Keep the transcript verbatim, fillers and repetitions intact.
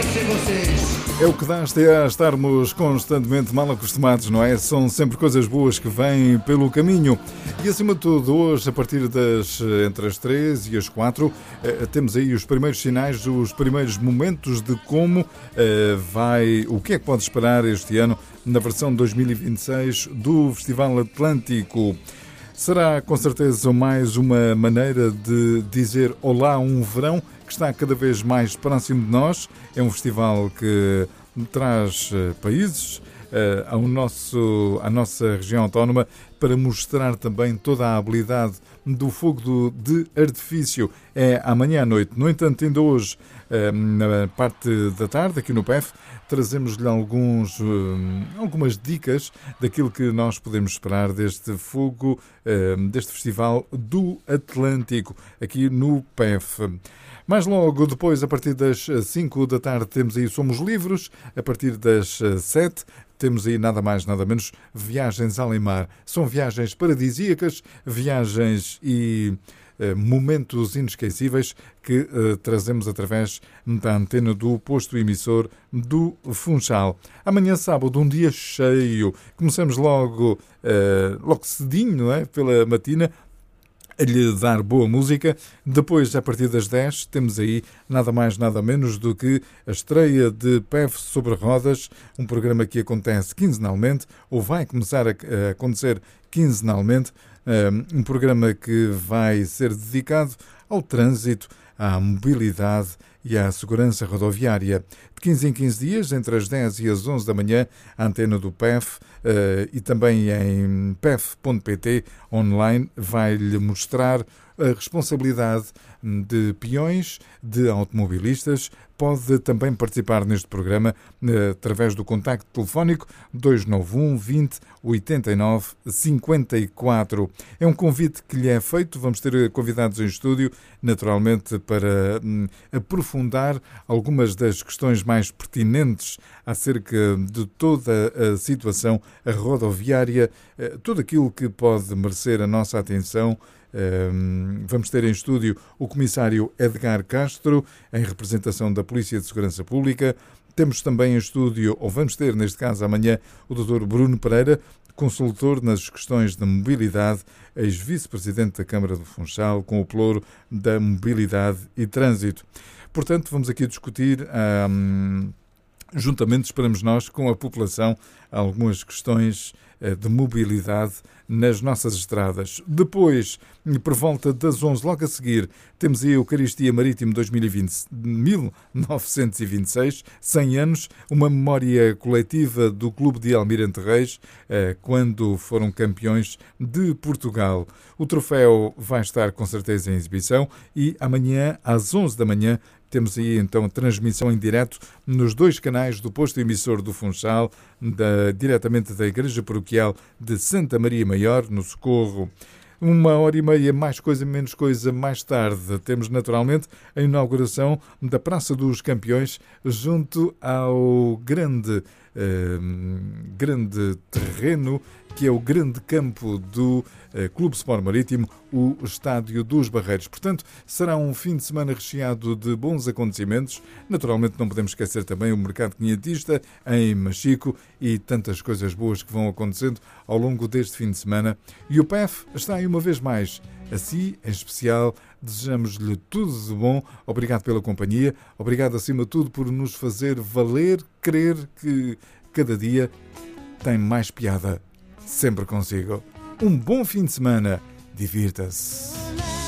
sem vocês. É o que dá até a estarmos constantemente mal acostumados, não é? São sempre coisas boas que vêm pelo caminho. E acima de tudo, hoje, a partir das entre as três e as quatro, temos aí os primeiros sinais, os primeiros momentos de como vai, o que é que pode esperar este ano na versão dois mil e vinte e seis do Festival Atlântico. Será com certeza mais uma maneira de dizer olá a um verão que está cada vez mais próximo de nós. É um festival que traz países ao nosso, à nossa região autónoma para mostrar também toda a habilidade do fogo de artifício. É amanhã à noite. No entanto, ainda hoje, na parte da tarde, aqui no P E F, trazemos-lhe alguns, algumas dicas daquilo que nós podemos esperar deste fogo, deste Festival do Atlântico, aqui no P E F. Mais logo, depois, a partir das cinco da tarde, temos aí Somos Livres. A partir das sete, temos aí nada mais, nada menos, Viagens Além Mar. São viagens paradisíacas, viagens e eh, momentos inesquecíveis que eh, trazemos através da antena do posto emissor do Funchal. Amanhã, sábado, um dia cheio. Começamos logo, eh, logo cedinho, não é? Pela matina, a lhe dar boa música. Depois, a partir das dez, temos aí nada mais, nada menos do que a estreia de P E F Sobre Rodas, um programa que acontece quinzenalmente, ou vai começar a acontecer quinzenalmente, um programa que vai ser dedicado ao trânsito, à mobilidade e à segurança rodoviária. De quinze em quinze dias, entre as dez e as onze da manhã, a antena do P E F uh, e também em p e f ponto p t online vai-lhe mostrar a responsabilidade de peões, de automobilistas. Pode também participar neste programa uh, através do contacto telefónico dois nove um, vinte, oitenta e nove, cinquenta e quatro. É um convite que lhe é feito. Vamos ter convidados em estúdio, naturalmente, para um, aprofundar algumas das questões mais pertinentes acerca de toda a situação a rodoviária, uh, tudo aquilo que pode merecer a nossa atenção. Vamos ter em estúdio o comissário Edgar Castro, em representação da Polícia de Segurança Pública. Temos também em estúdio, ou vamos ter neste caso amanhã, o doutor Bruno Pereira, consultor nas questões da mobilidade, ex-vice-presidente da Câmara do Funchal, com o pelouro da mobilidade e trânsito. Portanto, vamos aqui discutir, hum, juntamente, esperamos nós, com a população, algumas questões de mobilidade nas nossas estradas. Depois, por volta das onze, logo a seguir, temos aí a Eucaristia Marítimo dois mil e vinte, mil novecentos e vinte e seis, cem anos, uma memória coletiva do Clube de Almirante Reis, quando foram campeões de Portugal. O troféu vai estar com certeza em exibição e amanhã, às onze da manhã, temos aí então a transmissão em direto nos dois canais do posto emissor do Funchal, da, diretamente da Igreja Paroquial de Santa Maria Maior, no Socorro. Uma hora e meia, mais coisa, menos coisa, mais tarde, temos naturalmente a inauguração da Praça dos Campeões, junto ao grande, eh, grande terreno, que é o grande campo do eh, Clube Sport Marítimo, o Estádio dos Barreiros. Portanto, será um fim de semana recheado de bons acontecimentos. Naturalmente, não podemos esquecer também o mercado quinhentista em Machico e tantas coisas boas que vão acontecendo ao longo deste fim de semana. E o P E F está aí uma vez mais. A si, em especial, desejamos-lhe tudo de bom. Obrigado pela companhia. Obrigado, acima de tudo, por nos fazer valer, crer que cada dia tem mais piada. Sempre consigo. Um bom fim de semana. Divirta-se.